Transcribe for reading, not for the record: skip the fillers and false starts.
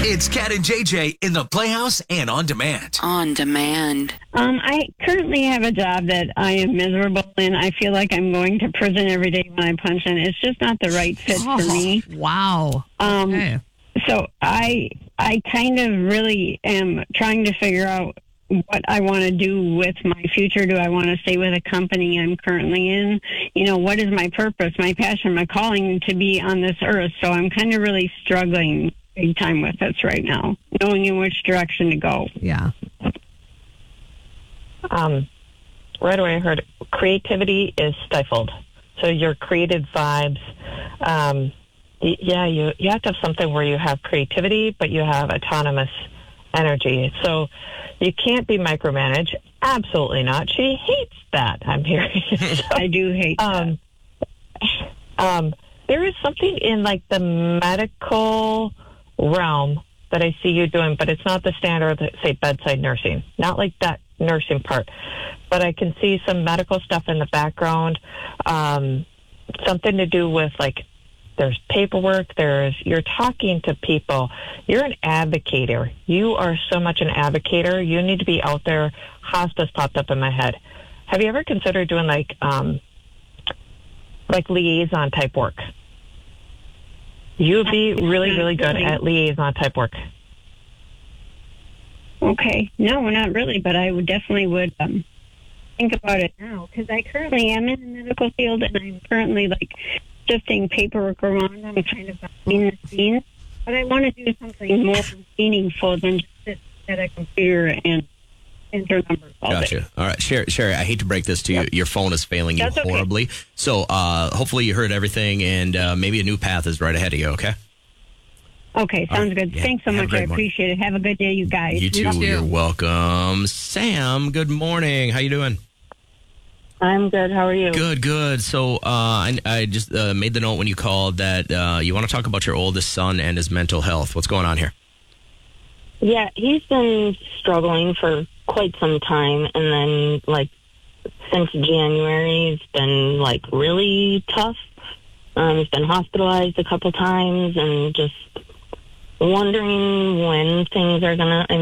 It's Cat and JJ in the Playhouse and On Demand. On demand. I currently have a job that I am miserable in. I feel like I'm going to prison every day when I punch in. It's just not the right fit for me. Wow. Okay. So I kind of really am trying to figure out what I want to do with my future. Do I want to stay with a company I'm currently in? You know, what is my purpose, my passion, my calling to be on this earth? So I'm kind of really struggling big time with this right now, knowing in which direction to go. Yeah. Right away I heard creativity is stifled. So your creative vibes, you have to have something where you have creativity, but you have autonomous energy. So you can't be micromanaged. Absolutely not. She hates that, I'm hearing. So, I do hate that. There is something in like the medical realm that I see you doing, but it's not the standard, say, bedside nursing. Not like that nursing part. But I can see some medical stuff in the background. Something to do with like there's paperwork, you're talking to people. You're an advocator. You are so much an advocator. You need to be out there. Hospice popped up in my head. Have you ever considered doing like liaison type work? You would be really, really good at liaison type work. Okay. No, not really, but I would definitely think about it now because I currently am in the medical field and I'm currently like shifting paperwork around. I'm kind of behind the scenes, but I want to do something more meaningful than just sit at a computer and enter numbers all Gotcha. day. All right, Sherry, I hate to break this to you. Your phone is failing you That's okay. horribly. So hopefully you heard everything and maybe a new path is right ahead of you, okay? Okay, sounds good. Yeah. Thanks so Have a much. great I morning. appreciate it. Have a good day, you guys. You too. You're welcome. Sam, good morning. How you doing? I'm good. How are you? Good. So I just made the note when you called that you want to talk about your oldest son and his mental health. What's going on here? Yeah, he's been struggling for quite some time, and then, like, since January, it's been, like, really tough. He's been hospitalized a couple times, and just wondering when things are going to...